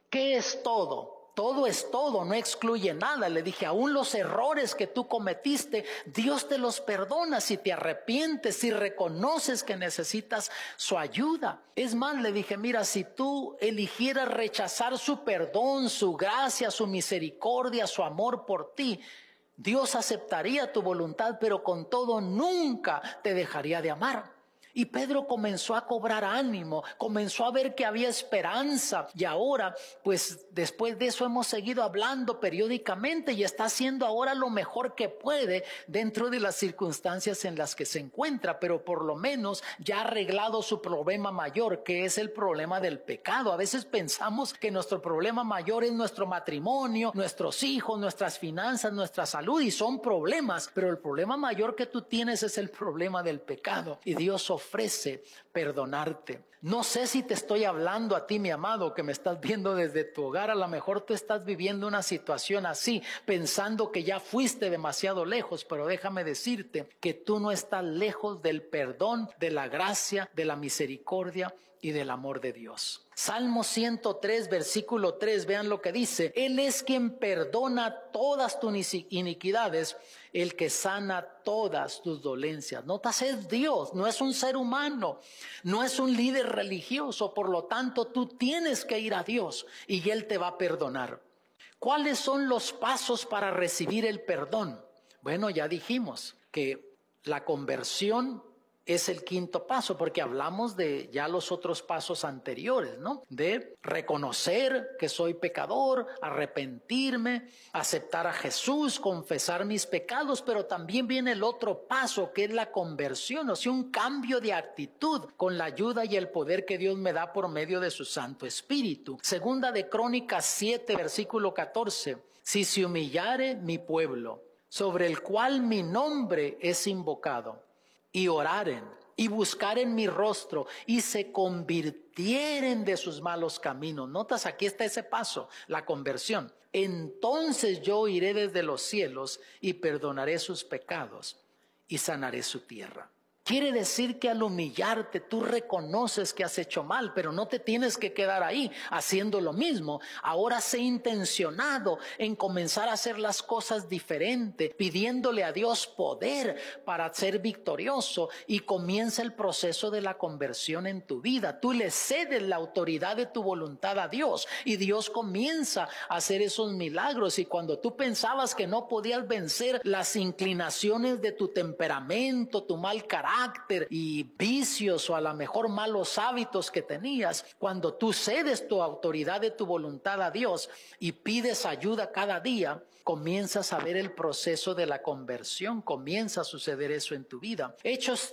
¿Qué es todo? Todo es todo, no excluye nada. Le dije, aún los errores que tú cometiste, Dios te los perdona si te arrepientes, si reconoces que necesitas su ayuda. Es más, le dije, mira, si tú eligieras rechazar su perdón, su gracia, su misericordia, su amor por ti, Dios aceptaría tu voluntad, pero con todo nunca te dejaría de amar. Y Pedro comenzó a cobrar ánimo, comenzó a ver que había esperanza. Y ahora, pues después de eso hemos seguido hablando periódicamente y está haciendo ahora lo mejor que puede dentro de las circunstancias en las que se encuentra. Pero por lo menos ya ha arreglado su problema mayor, que es el problema del pecado. A veces pensamos que nuestro problema mayor es nuestro matrimonio, nuestros hijos, nuestras finanzas, nuestra salud, y son problemas. Pero el problema mayor que tú tienes es el problema del pecado. Y Dios ofrece perdonarte. No sé si te estoy hablando a ti, mi amado, que me estás viendo desde tu hogar. A lo mejor tú estás viviendo una situación así, pensando que ya fuiste demasiado lejos, pero déjame decirte que tú no estás lejos del perdón, de la gracia, de la misericordia y del amor de Dios. Salmo 103, versículo 3, vean lo que dice. Él es quien perdona todas tus iniquidades, el que sana todas tus dolencias. Notas, es Dios, no es un ser humano, no es un líder religioso. Por lo tanto, tú tienes que ir a Dios y Él te va a perdonar. ¿Cuáles son los pasos para recibir el perdón? Bueno, ya dijimos que la conversión es el quinto paso, porque hablamos de ya los otros pasos anteriores, ¿no? De reconocer que soy pecador, arrepentirme, aceptar a Jesús, confesar mis pecados, pero también viene el otro paso, que es la conversión, o sea, un cambio de actitud con la ayuda y el poder que Dios me da por medio de su Santo Espíritu. Segunda de Crónicas 7, versículo 14. Si se humillare mi pueblo, sobre el cual mi nombre es invocado, y oraren, y buscaren mi rostro, y se convirtieren de sus malos caminos. Notas, aquí está ese paso, la conversión. Entonces yo iré desde los cielos, y perdonaré sus pecados, y sanaré su tierra. Quiere decir que al humillarte tú reconoces que has hecho mal, pero no te tienes que quedar ahí haciendo lo mismo. Ahora sé intencionado en comenzar a hacer las cosas diferente, pidiéndole a Dios poder para ser victorioso, y comienza el proceso de la conversión en tu vida. Tú le cedes la autoridad de tu voluntad a Dios y Dios comienza a hacer esos milagros. Y cuando tú pensabas que no podías vencer las inclinaciones de tu temperamento, tu mal carácter y vicios, o a lo mejor malos hábitos que tenías, cuando tú cedes tu autoridad de tu voluntad a Dios y pides ayuda cada día, comienzas a ver el proceso de la conversión, comienza a suceder eso en tu vida. Hechos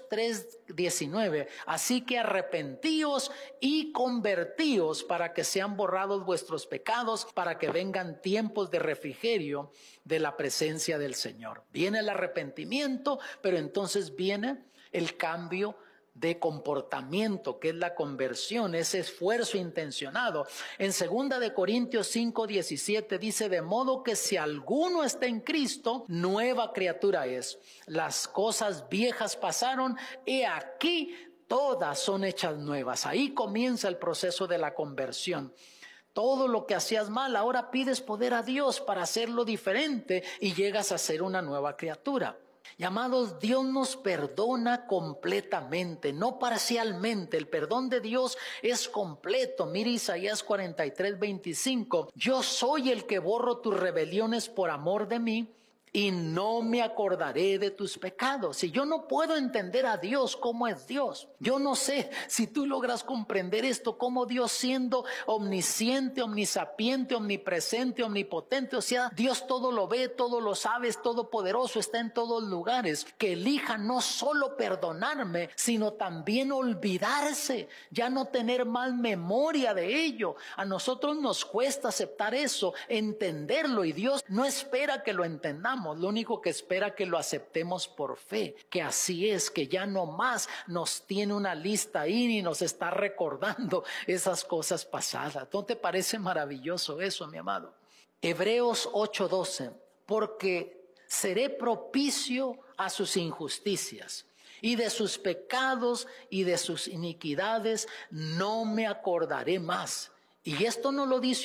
3:19, así que arrepentíos y convertíos para que sean borrados vuestros pecados, para que vengan tiempos de refrigerio de la presencia del Señor. Viene el arrepentimiento, pero entonces viene el cambio de comportamiento, que es la conversión, ese esfuerzo intencionado. En 2 de Corintios 5:17 dice, de modo que si alguno está en Cristo, nueva criatura es. Las cosas viejas pasaron, he aquí todas son hechas nuevas. Ahí comienza el proceso de la conversión. Todo lo que hacías mal, ahora pides poder a Dios para hacerlo diferente y llegas a ser una nueva criatura. Y amados, Dios nos perdona completamente, no parcialmente. El perdón de Dios es completo. Mire Isaías 43:25. Yo soy el que borro tus rebeliones por amor de mí, y no me acordaré de tus pecados. Si yo no puedo entender a Dios como es Dios, yo no sé si tú logras comprender esto, como Dios siendo omnisciente, omnisapiente, omnipresente, omnipotente, o sea, Dios todo lo ve, todo lo sabe, es todopoderoso, está en todos lugares, que elija no solo perdonarme, sino también olvidarse, ya no tener más memoria de ello. A nosotros nos cuesta aceptar eso, entenderlo, y Dios no espera que lo entendamos. Lo único que espera que lo aceptemos por fe, que así es, que ya no más nos tiene una lista ahí y nos está recordando esas cosas pasadas. ¿No te parece maravilloso eso, mi amado? Hebreos 8:12, porque seré propicio a sus injusticias, y de sus pecados y de sus iniquidades no me acordaré más. Y esto no lo dice